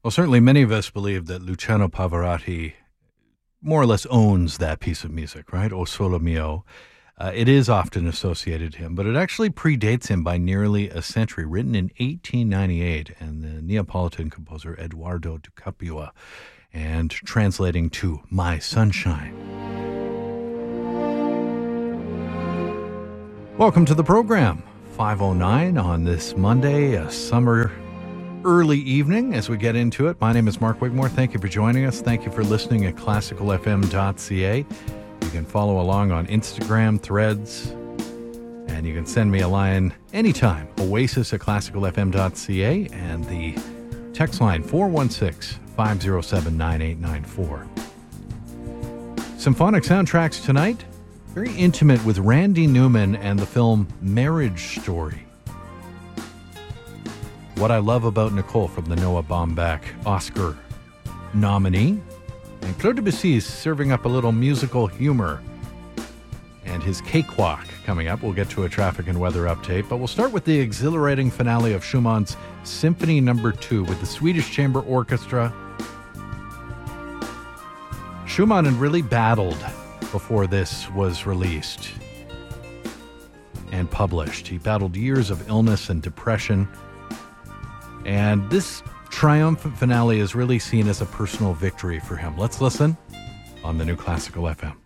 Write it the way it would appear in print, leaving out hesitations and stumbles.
Well, certainly many of us believe that Luciano Pavarotti more or less owns that piece of music, right? O Sole Mio. It is often associated to him, but it actually predates him by nearly a century, written in 1898, and the Neapolitan composer Eduardo di Capua, and translating to My Sunshine. Welcome to the program. 5:09 on this Monday, a summer early evening as we get into it. My name is Mark Wigmore. Thank you for joining us. Thank you for listening at classicalfm.ca. You can follow along on Instagram, Threads, and you can send me a line anytime. Oasis@classicalfm.ca and the text line 416-507-9894. Symphonic soundtracks tonight. Very intimate with Randy Newman and the film Marriage Story. What I Love About Nicole from the Noah Baumbach Oscar nominee. And Claude Debussy is serving up a little musical humor. And his Cakewalk coming up. We'll get to a traffic and weather update. But we'll start with the exhilarating finale of Schumann's Symphony No. 2 with the Swedish Chamber Orchestra. Schumann had really battled before this was released and published. He battled years of illness and depression. And this triumphant finale is really seen as a personal victory for him. Let's listen on the New Classical FM.